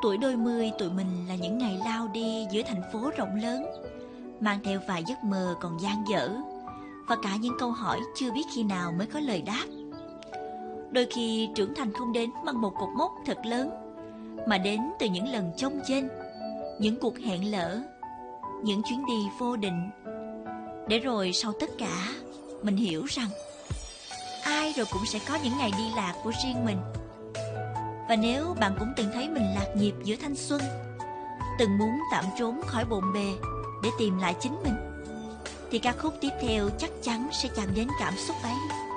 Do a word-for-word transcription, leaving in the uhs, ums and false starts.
Tuổi đôi mươi tụi mình là những ngày lao đi giữa thành phố rộng lớn, mang theo vài giấc mơ còn dang dở, và cả những câu hỏi chưa biết khi nào mới có lời đáp. Đôi khi trưởng thành không đến bằng một cột mốc thật lớn, mà đến từ những lần chông chênh, những cuộc hẹn lỡ, những chuyến đi vô định. Để rồi sau tất cả, mình hiểu rằng ai rồi cũng sẽ có những ngày đi lạc của riêng mình. Và nếu bạn cũng từng thấy mình lạc nhịp giữa thanh xuân, từng muốn tạm trốn khỏi bộn bề để tìm lại chính mình, thì ca khúc tiếp theo chắc chắn sẽ chạm đến cảm xúc ấy.